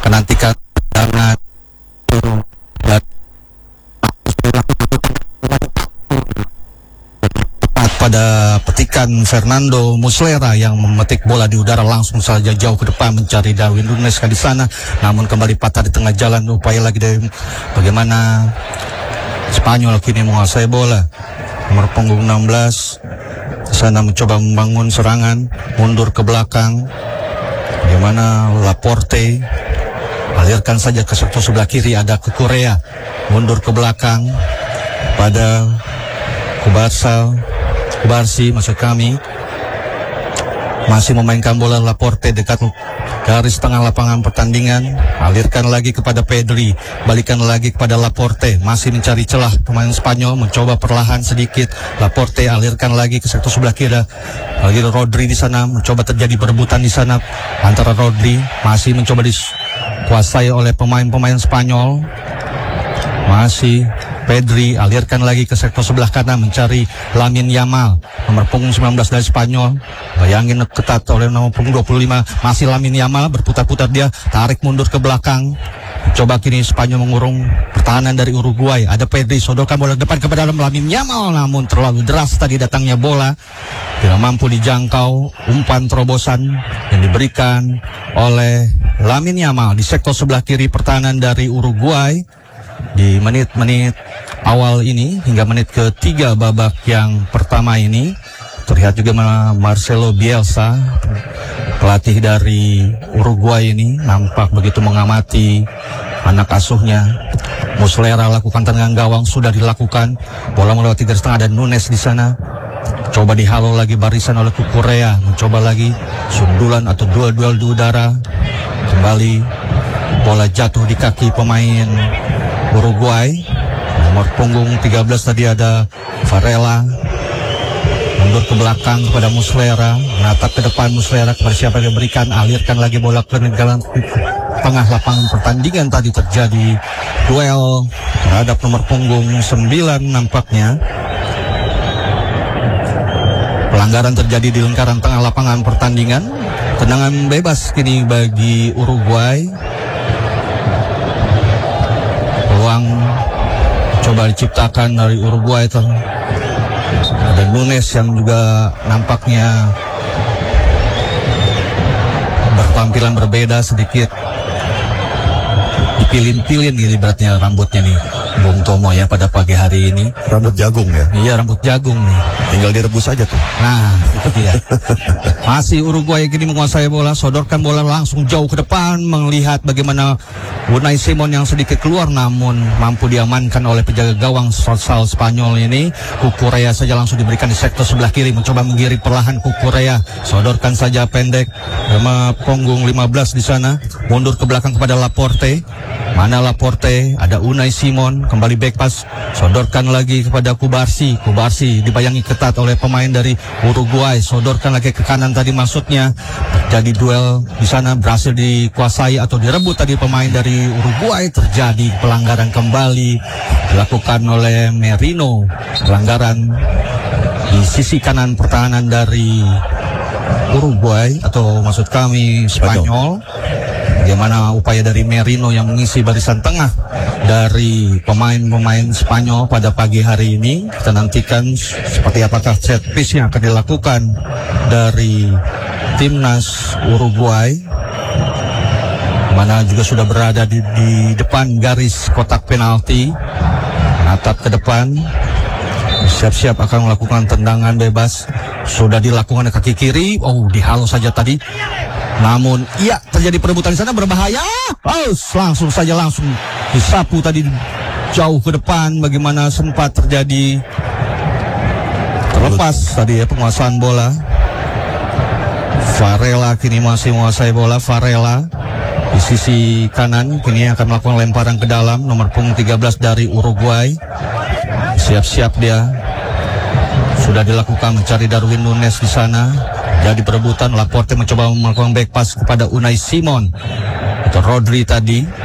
menantikan tendangan pada petikan Fernando Muslera yang memetik bola di udara langsung saja jauh ke depan mencari Darwin Núñez di sana, namun kembali patah di tengah jalan. Upaya lagi dari bagaimana Spanyol kini menguasai bola. Nomor punggung 16 di sana mencoba membangun serangan, mundur ke belakang. Bagaimana Laporte alirkan saja ke sektor sebelah kiri, ada ke Korea, mundur ke belakang pada Kubarsi maksud kami, masih memainkan bola Laporte dekat garis tengah lapangan pertandingan, alirkan lagi kepada Pedri, balikan lagi kepada Laporte, masih mencari celah pemain Spanyol, mencoba perlahan sedikit. Laporte alirkan lagi ke sektor sebelah kiri, lagi Rodri di sana, mencoba terjadi perebutan di sana antara Rodri, masih mencoba dikuasai oleh pemain-pemain Spanyol. Masih Pedri alirkan lagi ke sektor sebelah kanan mencari Lamine Yamal, nomor punggung 19 dari Spanyol. Bayangin ketat oleh nomor punggung 25, masih Lamine Yamal, berputar-putar dia, tarik mundur ke belakang. Coba kini Spanyol mengurung pertahanan dari Uruguay. Ada Pedri, sodorkan bola depan kepada Lamine Yamal, namun terlalu deras tadi datangnya bola, tidak mampu dijangkau. Umpan terobosan yang diberikan oleh Lamine Yamal di sektor sebelah kiri pertahanan dari Uruguay di menit-menit awal ini hingga menit ketiga babak yang pertama ini. Terlihat juga Marcelo Bielsa, pelatih dari Uruguay ini, nampak begitu mengamati anak asuhnya. Muslera lakukan tendangan gawang, sudah dilakukan, bola melewati garis tengah, ada Núñez di sana. Coba dihalau lagi barisan oleh Korea, mencoba lagi sundulan atau duel-duel di udara. Kembali bola jatuh di kaki pemain Uruguay. Nomor punggung 13 tadi ada Varela, mundur ke belakang kepada Muslera, menatap ke depan Muslera kepada siapa yang berikan, alirkan lagi bola ke dalam tengah lapangan pertandingan. Tadi terjadi duel terhadap nomor punggung 9 nampaknya. Pelanggaran terjadi di lingkaran tengah lapangan pertandingan. Tendangan bebas kini bagi Uruguay. Peluang coba diciptakan dari Uruguay. Ada Núñez yang juga nampaknya bertampilan berbeda sedikit, dipilin-pilin gitu beratnya rambutnya nih Bung Tomo ya pada pagi hari ini. Rambut jagung ya? Iya, rambut jagung nih. Tinggal direbus aja tuh. Nah, itu dia. Masih Uruguay kini menguasai bola, sodorkan bola langsung jauh ke depan, melihat bagaimana Unai Simon yang sedikit keluar, namun mampu diamankan oleh penjaga gawang Sal Spanyol ini. Korea saja langsung diberikan di sektor sebelah kiri, mencoba menggiring perlahan Korea, sodorkan saja pendek, sama punggung 15 di sana, mundur ke belakang kepada Laporte. Mana Laporte, ada Unai Simon, kembali back pass, sodorkan lagi kepada Kubarsi dibayangi ketat oleh pemain dari Uruguay, sodorkan lagi ke kanan tadi, maksudnya terjadi duel di sana, berhasil dikuasai atau direbut tadi pemain dari Uruguay. Terjadi pelanggaran kembali dilakukan oleh Merino, pelanggaran di sisi kanan pertahanan dari Uruguay atau maksud kami Spanyol. Bagaimana upaya dari Merino yang mengisi barisan tengah dari pemain-pemain Spanyol pada pagi hari ini. Kita nantikan seperti apakah set piece yang akan dilakukan dari timnas Uruguay, mana juga sudah berada di depan garis kotak penalti, menatap ke depan, siap-siap akan melakukan tendangan bebas. Sudah dilakukan kaki kiri, dihalau saja tadi. Namun iya, terjadi perebutan di sana, berbahaya. Langsung disapu tadi jauh ke depan. Bagaimana sempat terjadi terlepas tadi ya penguasaan bola. Varela kini masih menguasai bola. Varela di sisi kanan kini akan melakukan lemparan ke dalam. Nomor punggung 13 dari Uruguay, siap-siap dia. Sudah dilakukan mencari Darwin Núñez di sana. Jadi perebutan, Laporte mencoba melakukan back pass kepada Unai Simon atau Rodri tadi.